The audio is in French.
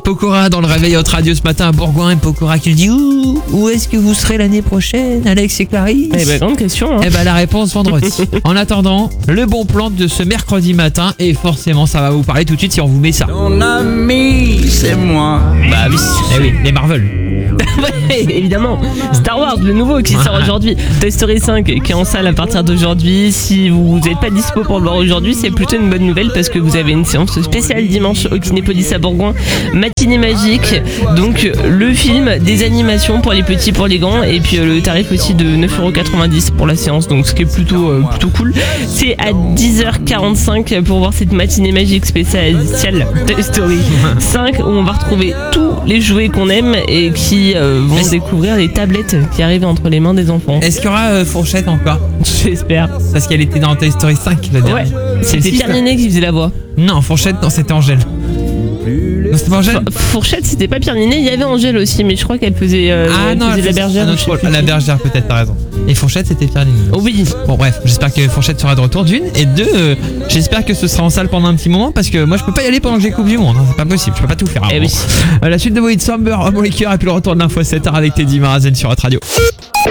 Pokora dans le réveil Hot Radio ce matin à Bourgoin. Et Pokora qui nous dit où est-ce que vous serez l'année prochaine, Alex et Clarisse? Eh ben, grande question. Eh ben, la réponse vendredi. En attendant, le bon plan de ce mercredi matin. Et forcément, ça va vous parler tout de suite si on vous met ça. Ton ami, c'est moi. Bah oui, eh oui, les Marvel. Ouais, évidemment. Star Wars, le nouveau qui sort aujourd'hui. Toy Story 5 qui est en salle à partir d'aujourd'hui. Si vous n'êtes pas dispo pour le voir aujourd'hui, c'est plutôt une bonne nouvelle parce que vous avez une séance spéciale dimanche au Kinépolis à Bourgoin. Matinée magique. Donc le film, des animations pour les petits, pour les grands. Et puis le tarif aussi de 9,90€ pour la séance. Donc ce qui est plutôt cool. C'est à 10h45 pour voir cette matinée magique spéciale Toy Story 5 où on va retrouver tous les jouets qu'on aime et qui vont découvrir les tablettes qui arrivent entre les mains des enfants. Est-ce qu'il y aura Fourchette encore? J'espère. Parce qu'elle était dans Toy Story 5 la dernière. Ouais, c'était Pierre Ninet qui faisait la voix. Non, Fourchette, non, c'était Angèle. Non, c'était pas Angèle? Fourchette, c'était pas Pierre Ninet, il y avait Angèle aussi, mais je crois qu'elle faisait, la bergère. La bergère, peut-être, t'as raison. Et Fourchette, c'était Pierre Ninet. Oh oui. Bon, bref, j'espère que Fourchette sera de retour d'une. Et deux, j'espère que ce sera en salle pendant un petit moment parce que moi je peux pas y aller pendant que j'ai Coupe du Monde. Hein, c'est pas possible, je peux pas tout faire. Eh oui. La suite de Void Somber, Homme au Liqueur et puis le retour de l'info 7h avec Teddy Marazen sur Hot Radio.